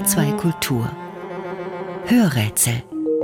HR2 Kultur Hörrätsel.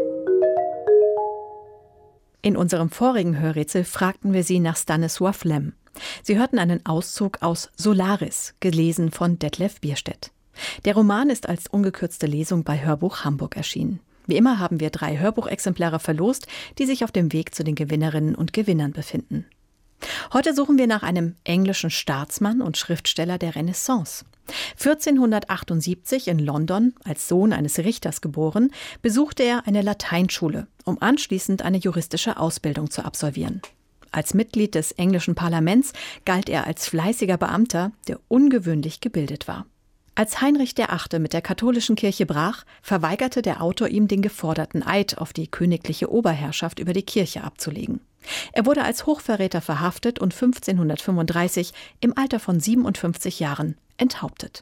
In unserem vorigen Hörrätsel fragten wir Sie nach Stanisław Lem. Sie hörten einen Auszug aus Solaris, gelesen von Detlef Bierstedt. Der Roman ist als ungekürzte Lesung bei Hörbuch Hamburg erschienen. Wie immer haben wir 3 Hörbuchexemplare verlost, die sich auf dem Weg zu den Gewinnerinnen und Gewinnern befinden. Heute suchen wir nach einem englischen Staatsmann und Schriftsteller der Renaissance. 1478 in London, als Sohn eines Richters geboren, besuchte er eine Lateinschule, um anschließend eine juristische Ausbildung zu absolvieren. Als Mitglied des englischen Parlaments galt er als fleißiger Beamter, der ungewöhnlich gebildet war. Als Heinrich VIII. Mit der katholischen Kirche brach, verweigerte der Autor ihm den geforderten Eid auf die königliche Oberherrschaft über die Kirche abzulegen. Er wurde als Hochverräter verhaftet und 1535 im Alter von 57 Jahren enthauptet.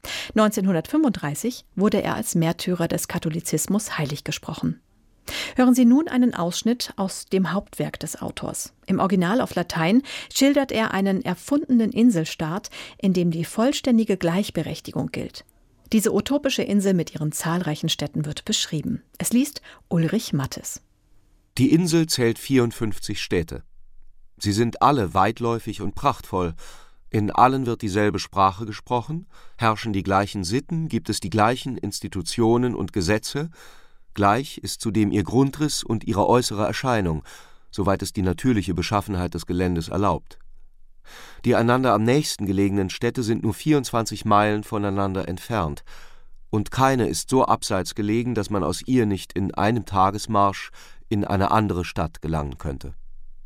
1935 wurde er als Märtyrer des Katholizismus heiliggesprochen. Hören Sie nun einen Ausschnitt aus dem Hauptwerk des Autors. Im Original auf Latein schildert er einen erfundenen Inselstaat, in dem die vollständige Gleichberechtigung gilt. Diese utopische Insel mit ihren zahlreichen Städten wird beschrieben. Es liest Ulrich Mattes. Die Insel zählt 54 Städte. Sie sind alle weitläufig und prachtvoll. In allen wird dieselbe Sprache gesprochen, herrschen die gleichen Sitten, gibt es die gleichen Institutionen und Gesetze. Gleich ist zudem ihr Grundriss und ihre äußere Erscheinung, soweit es die natürliche Beschaffenheit des Geländes erlaubt. Die einander am nächsten gelegenen Städte sind nur 24 Meilen voneinander entfernt, und keine ist so abseits gelegen, dass man aus ihr nicht in einem Tagesmarsch in eine andere Stadt gelangen könnte.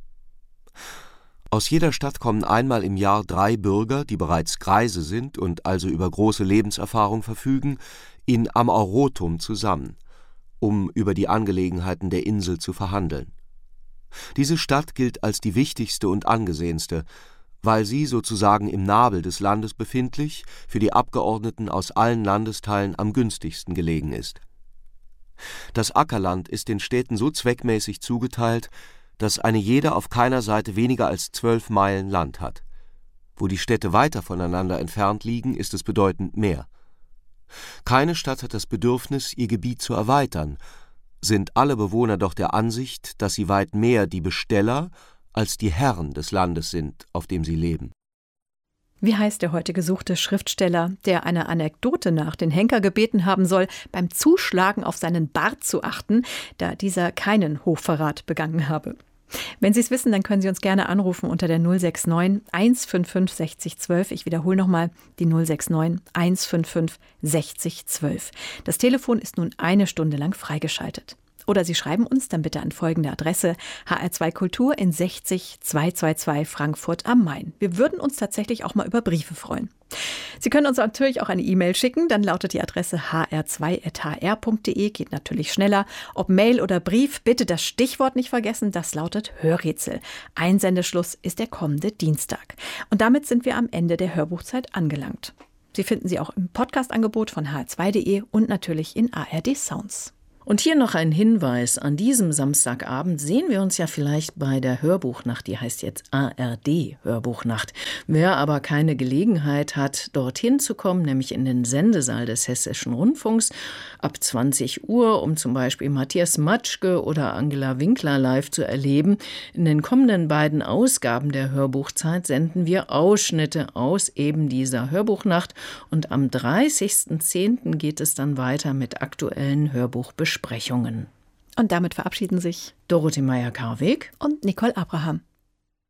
Aus jeder Stadt kommen einmal im Jahr 3 Bürger, die bereits Greise sind und also über große Lebenserfahrung verfügen, in Amaurotum zusammen, um über die Angelegenheiten der Insel zu verhandeln. Diese Stadt gilt als die wichtigste und angesehenste, weil sie sozusagen im Nabel des Landes befindlich für die Abgeordneten aus allen Landesteilen am günstigsten gelegen ist. Das Ackerland ist den Städten so zweckmäßig zugeteilt, dass eine jede auf keiner Seite weniger als 12 Meilen Land hat. Wo die Städte weiter voneinander entfernt liegen, ist es bedeutend mehr. Keine Stadt hat das Bedürfnis, ihr Gebiet zu erweitern, sind alle Bewohner doch der Ansicht, dass sie weit mehr die Besteller als die Herren des Landes sind, auf dem sie leben. Wie heißt der heute gesuchte Schriftsteller, der einer Anekdote nach den Henker gebeten haben soll, beim Zuschlagen auf seinen Bart zu achten, da dieser keinen Hochverrat begangen habe? Wenn Sie es wissen, dann können Sie uns gerne anrufen unter der 069 155 60 12. Ich wiederhole nochmal die 069 155 60 12. Das Telefon ist nun 1 Stunde lang freigeschaltet. Oder Sie schreiben uns dann bitte an folgende Adresse: HR2 Kultur in 60 222 Frankfurt am Main. Wir würden uns tatsächlich auch mal über Briefe freuen. Sie können uns natürlich auch eine E-Mail schicken, dann lautet die Adresse hr2@hr.de, geht natürlich schneller. Ob Mail oder Brief, bitte das Stichwort nicht vergessen, das lautet Hörrätsel. Einsendeschluss ist der kommende Dienstag. Und damit sind wir am Ende der Hörbuchzeit angelangt. Sie finden sie auch im Podcast-Angebot von hr2.de und natürlich in ARD Sounds. Und hier noch ein Hinweis. An diesem Samstagabend sehen wir uns ja vielleicht bei der Hörbuchnacht. Die heißt jetzt ARD Hörbuchnacht. Wer aber keine Gelegenheit hat, dorthin zu kommen, nämlich in den Sendesaal des Hessischen Rundfunks, ab 20 Uhr, um zum Beispiel Matthias Matschke oder Angela Winkler live zu erleben. In den kommenden beiden Ausgaben der Hörbuchzeit senden wir Ausschnitte aus eben dieser Hörbuchnacht. Und am 30.10. geht es dann weiter mit aktuellen Hörbuchbesprechungen. Und damit verabschieden sich Dorothee Meyer-Karweg und Nicole Abraham.